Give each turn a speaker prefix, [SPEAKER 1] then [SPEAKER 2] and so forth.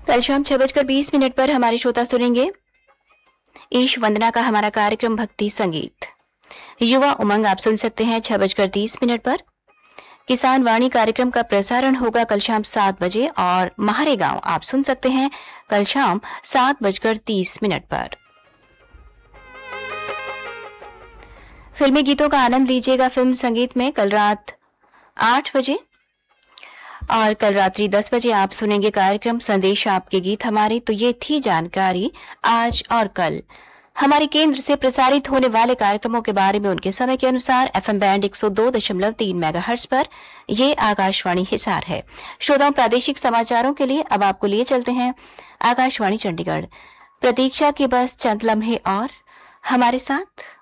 [SPEAKER 1] कल शाम 6:20 पर हमारे श्रोता सुनेंगे ईश वंदना का हमारा कार्यक्रम भक्ति संगीत। युवा उमंग आप सुन सकते हैं 6:30 पर। किसान वाणी कार्यक्रम का प्रसारण होगा कल शाम 7 बजे और महारे गांव आप सुन सकते हैं कल शाम 7:30 पर। फिल्मी गीतों का आनंद लीजिएगा फिल्म संगीत में कल रात 8 बजे और कल रात्रि 10 बजे आप सुनेंगे कार्यक्रम संदेश आपके गीत हमारे। तो ये थी जानकारी आज और कल हमारे केंद्र से प्रसारित होने वाले कार्यक्रमों के बारे में उनके समय के अनुसार। एफएम बैंड 102.3 मेगाहर्ट्ज पर ये आकाशवाणी हिसार है। श्रोताओं, प्रादेशिक समाचारों के लिए अब आपको लिए चलते हैं आकाशवाणी चंडीगढ़। प्रतीक्षा की बस चंद लम्हे और हमारे साथ।